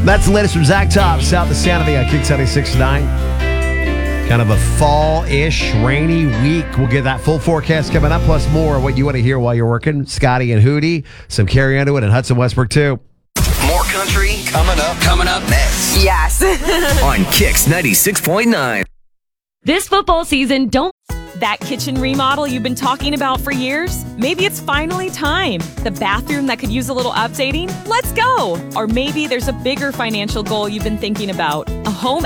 That's the latest from Zach Top, South of Sanity on Kicks 96.9. Kind of a fall-ish, rainy week. We'll get that full forecast coming up, plus more of what you want to hear while you're working. Scotty and Hootie, some Carrie Underwood and Hudson Westbrook, too. More country coming up next. Yes. On Kicks 96.9. This football season, don't... That kitchen remodel you've been talking about for years? Maybe it's finally time. The bathroom that could use a little updating? Let's go. Or maybe there's a bigger financial goal you've been thinking about. A home